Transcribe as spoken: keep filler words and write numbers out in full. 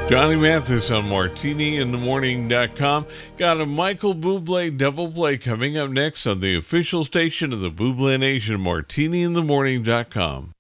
Johnny Mathis on Martini In The Morning dot com. Got a Michael Bublé double play coming up next on the official station of the Bublé Nation, Martini In The Morning dot com.